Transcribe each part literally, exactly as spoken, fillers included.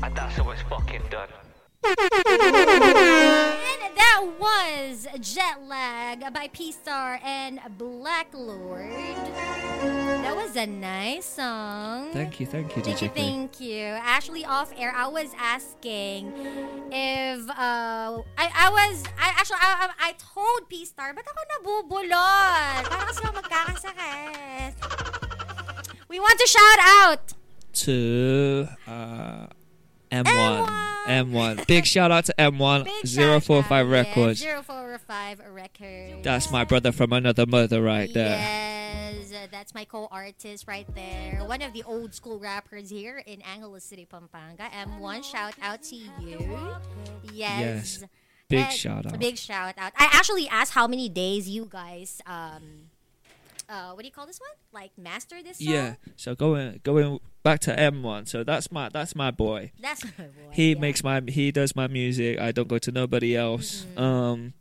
I thought so was fucking done. And that was Jet Lag by P-Star and Black Lord. That was a nice song. Thank you, thank you, Thank D J you, thank you. Actually, off air, I was asking if uh, I I was I actually I, I, I told P-Star, ba't ako nabubulot? Parang kasi ako magkakasakit. We want to shout out to uh, M one. M one. Big shout out to M one. zero four five Records. zero four five Records. That's my brother from another mother right there. Yes, uh, that's my co-artist right there. One of the old school rappers here in Angeles City, Pampanga. M one, shout out to you. Yes. Yes. Big And shout out. Big shout out. I actually asked how many days you guys um uh what do you call this one? Like master this song? Yeah. So going going back to M one. So that's my that's my boy. That's my boy. He yeah. makes my he does my music. I don't go to nobody else. Mm-hmm. Um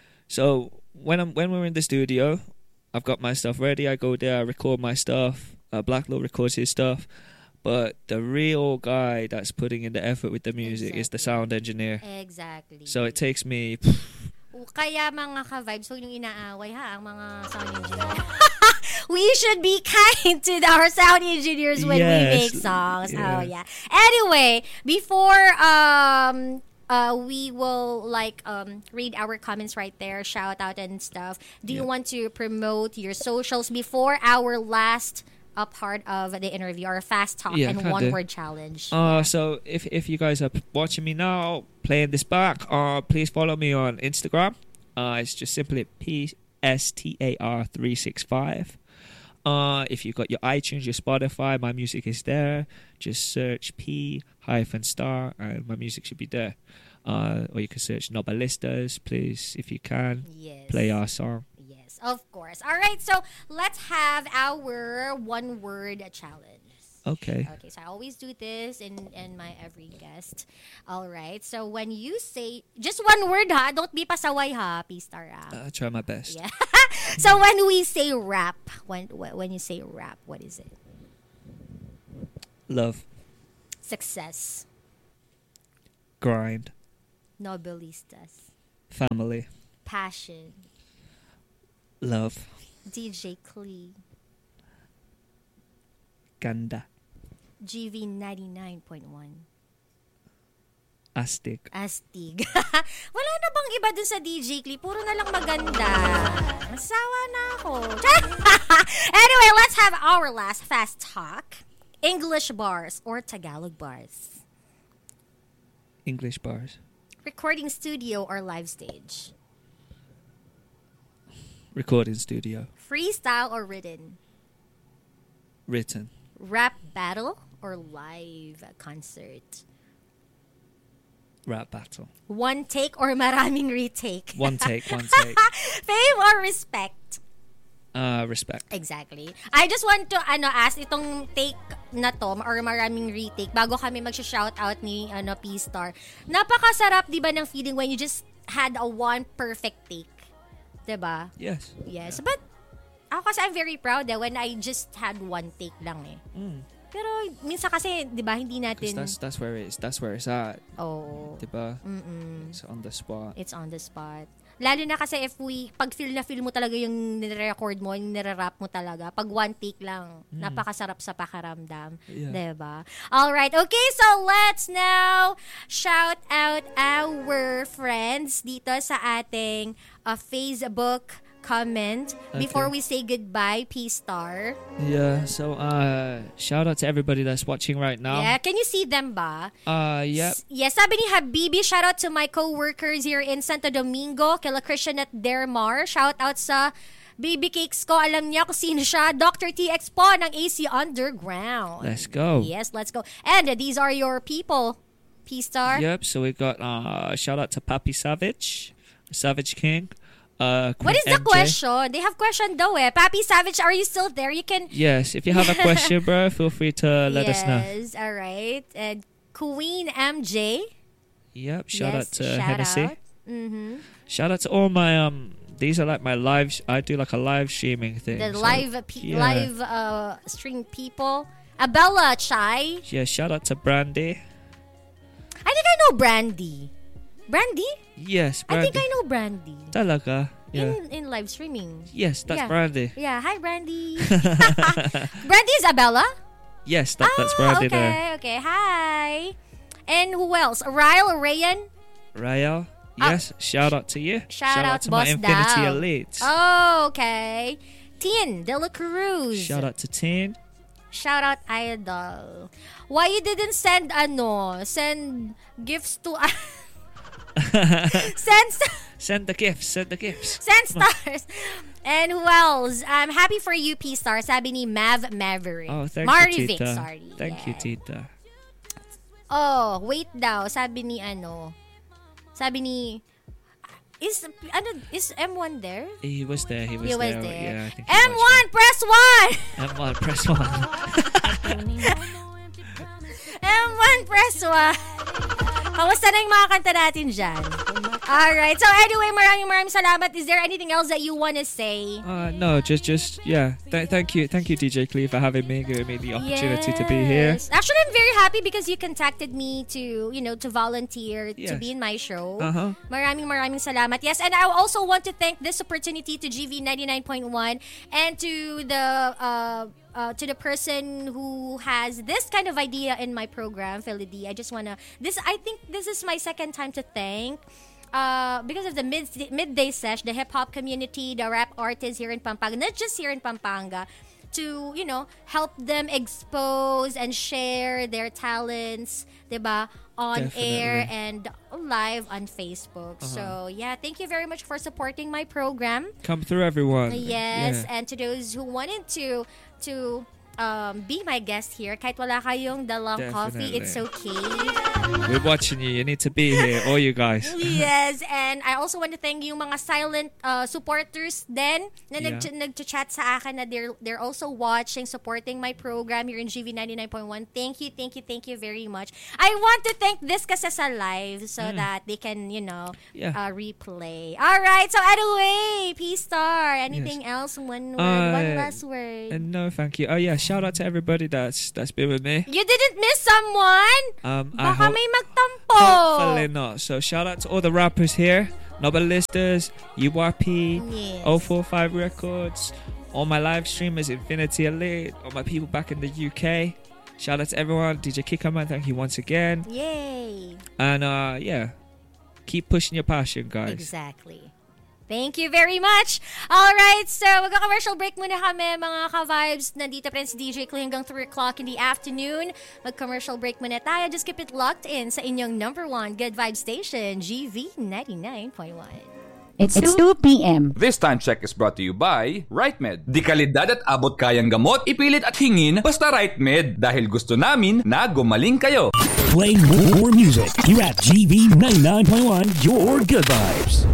so when I'm when we're in the studio, I've got my stuff ready. I go there, I record my stuff. Uh, Black Lord records his stuff. But the real guy that's putting in the effort with the music Exactly. is the sound engineer. Exactly. So it takes me Kaya mga ka-vibes, huwag niyong inaaway ha, ang mga sound engineer. We should be kind to our sound engineers when Yes. we make songs. Yeah. Oh, yeah. Anyway, before um uh we will like um read our comments right there, shout out and stuff. Do you Yeah. want to promote your socials before our last a part of the interview, our fast talk Yeah, and can one do. word challenge? Uh, so if if you guys are watching me now, playing this back, uh, please follow me on Instagram. Uh, it's just simply P S T A R three six five. Uh, if you've got your iTunes, your Spotify, my music is there. Just search P hyphen star, and my music should be there. Uh, or you can search Nobalistas, please, if you can. Yes. Play our song. Yes, of course. All right, so let's have our one word challenge. Okay. Okay, so I always do this in, in my every guest. All right, so when you say, just one word ha, don't be pasaway ha, P-Star ha. I'll try my best. Yeah. So when we say rap, when when you say rap, what is it? Love. Success. Grind. Nobelistas. Family. Passion. Love. D J Clee. Ganda. G V ninety-nine point one. Astig. Astig. Wala na bang iba dun sa D J Clee? Puro na lang maganda. Nasawa na ako. Anyway, let's have our last fast talk. English bars or Tagalog bars? English bars. Recording studio or live stage? Recording studio. Freestyle or written? Written. Rap battle or live concert? Rap battle. One take or maraming retake? One take, one take. Fame or respect? Uh, respect. Exactly. I just want to ano ask itong take na to or maraming retake bago kami mag-shout out ni ano P-Star. Napakasarap 'di ba ng feeling when you just had a one perfect take. 'Di ba? Yes. Yes. But ako kasi I'm very proud eh when I just had one take lang eh. Mm. Pero minsan kasi 'di ba hindi 'Cause natin that's that's where it's that's where it's at. oh. Diba? Mm-mm. It's on the spot. It's on the spot. Lalo na kasi if we, pag feel na feel mo talaga yung nire-record mo, yung nire-rap mo talaga, pag one take lang, Mm. napakasarap sa pakaramdam. Yeah. Diba? Alright, okay, so let's now shout out our friends dito sa ating uh, Facebook comment before we say goodbye, P-Star. Yeah. So uh, shout out to everybody that's watching right now. Yeah, can you see them ba? Uh, yep. S- yes, sabi ni Habibi, shout out to my co-workers here in Santo Domingo, kila Christian at Dermar. Shout out sa baby cakes ko, alam niya kung sino siya, Doctor T X po ng A C Underground. Let's go. Yes, let's go. And uh, these are your people, P-Star. Yep. So we got uh, shout out to Papi Savage, Savage King. Uh, What Queen is the M J. question? They have question daw eh. Papi Savage, are you still there? You can... Yes. If you have a question, bro, feel free to let yes, us know. Yes, all right. And Queen M J. Yep. Shout yes, out to shout Hennessy. out. Mm-hmm. Shout out to all my um. These are like my live. Sh- I do like a live streaming thing. The so, live pe- yeah. live uh, stream people. Abella Chai. Yeah. Shout out to Brandy. know Brandy. Brandy? Yes, I Brandy. think I know Brandy. Talaga? Yeah. In in live streaming. Yes, that's Yeah. Brandy. Yeah, hi Brandy. Brandy Isabella? Yes, that, that's Ah, Brandy okay, there. okay. Hi. And who else? Ryle Rayan? Rael, yes, shout out to you. Shout out, to my Boss Infinity Dal. Elites. Oh, okay. Tien De La Cruz. Shout out to Tin. Shout out Idol. Why you didn't send ano? Send gifts to send st- Send the gifts, send the gifts. send stars. And who else? I'm happy for you, P-Star. Sabi ni Mav Maverick. Oh, thank Marty you, Vic, Tita. sorry. Thank you, Yeah. Tita. Oh, wait daw. Sabi ni ano? Sabi ni Is ano is M one there? He was there, he was He was there. there. Yeah, I think he M was one, press one. there. M one, press one. M one, press one. Kamusta na yung mga kanta natin dyan? Alright. So anyway, maraming maraming salamat. Is there anything else that you want to say? Uh, no, just, just, yeah. Th- thank you, thank you, D J Clee, for having me, giving me the opportunity to be here. Yes. Actually, I'm very happy because you contacted me to, you know, to volunteer to Yes. be in my show. Uh-huh. Maraming maraming salamat. Yes, and I also want to thank this opportunity to G V ninety-nine point one and to the uh, uh, to the person who has this kind of idea in my program, Philly D. I just wanna this. I think this is my second time to thank. Uh, because of the mid midday sesh, the hip hop community, the rap artists here in Pampanga, not just here in Pampanga, to, you know, help them expose and share their talents, diba, on Definitely. air and live on Facebook. So, yeah, thank you very much for supporting my program. Come through, everyone. Yes, Yeah. and to those who wanted to to um, be my guest here, kahit wala kayong dalang coffee, Definitely. it's okay. We're watching you. You need to be here, all you guys. Yes, and I also want to thank yung mga silent uh, supporters din na Yeah. nag- nag-chat sa akin na they're, they're also watching, supporting my program here in G V ninety-nine point one. Thank you, thank you, thank you very much. I want to thank this kasi sa live so that they can, you know, Yeah. uh, replay. All right, so anyway, P-Star, anything else? One word, Uh, one last word. And no, thank you. Oh yeah, shout out to everybody that's that's been with me. You didn't miss someone? Um, I Baka hope, may magtampo. hopefully not. So shout out to all the rappers here, Novelisters, U R P, Yes. oh four five Records, all my live streamers, Infinity Elite, all my people back in the U K. Shout out to everyone. D J Kikaman, thank you once again. Yay. And uh, yeah, keep pushing your passion, guys. Exactly. Thank you very much. All right, so magka-commercial break muna kami, mga ka-vibes. Nandito pa rin si D J Clee hanggang three o'clock in the afternoon. Mag-commercial break muna tayo. Just keep it locked in sa inyong number one good vibe station, G V ninety-nine point one. It's two p.m. This time check is brought to you by RightMed. Di kalidad at abot kayang gamot, ipilit at hingin, basta RightMed. Dahil gusto namin na gumaling kayo. Play more music. You're at G V ninety-nine point one, your good vibes.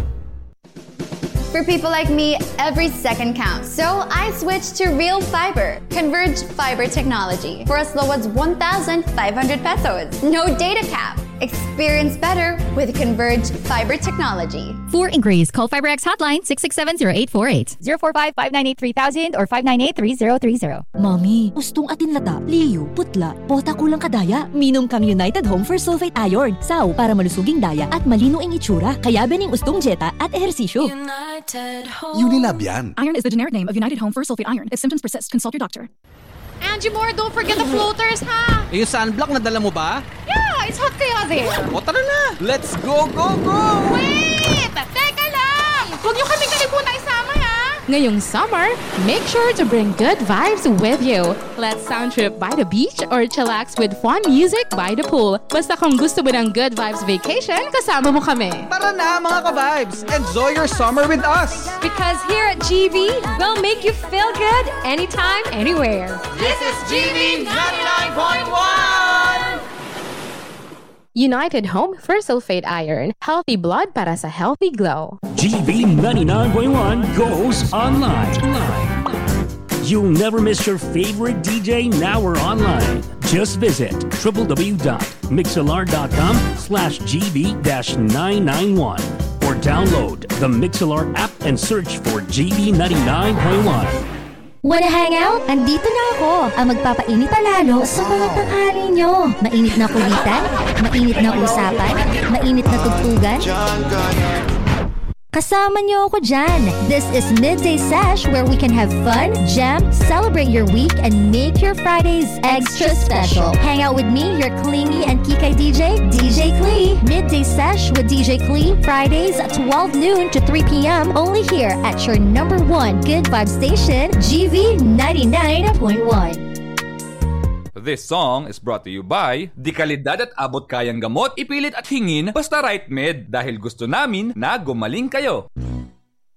For people like me, every second counts. So I switched to Real Fiber, Converge Fiber Technology, for as low as one thousand five hundred pesos. No data cap. Experience better with Converge Fiber Technology. For inquiries, call FiberX hotline six six seven zero eight four eight, zero four five five nine eight three thousand or five nine eight three zero three zero. Mami, ustong atin lata, liyo, putla, bota kulang kadaya. Minom kang United Home for Sulfate Iron. Saw para malusuging daya at malino ang itsura. Kaya bening ustong jeta at ehersisyo. Unilab yan. Iron is the generic name of United Home for Sulfate Iron. If symptoms persist, consult your doctor. Angie Moore, don't forget the floaters, ha? Eh, yung sunblock na dala mo ba? Yeah, it's hot kaya there. O, tara na! Let's go, go, go! Wait! Teka lang! Huwag niyo kami kalimutan isama, ha? Ngayong summer, make sure to bring good vibes with you. Let's sound trip by the beach or chillax with fun music by the pool. Basta kung gusto mo ng good vibes vacation, kasama mo kami. Tara na, mga ka-vibes! Enjoy your summer with us! Because here at G V, we'll make you feel good anytime, anywhere. This is G V ninety-nine point one! United Home for Sulfate Iron. Healthy blood para sa healthy glow. G V ninety-nine point one goes online. You'll never miss your favorite D J now or online. Just visit w w w dot mixlr dot com slash G V nine nine one or download the Mixlr app and search for G V ninety-nine point one. Wanna hang out? Andito na ako, ang magpapainit palalo sa mga tanghali nyo. Mainit na kulitan, mainit na usapan, mainit na tugtugan. Kasama niyo ako dyan. This is Midday Sesh, where we can have fun, jam, celebrate your week, and make your Fridays extra special. Hang out with me, your clingy and kikay D J, D J Klee. Midday Sesh with D J Klee, Fridays at twelve noon to three p.m. only here at your number one Good Vibe station, G V ninety-nine point one. This song is brought to you by Di kalidad at abot kayang gamot, ipilit at hingin, basta right med. Dahil gusto namin na gumaling kayo.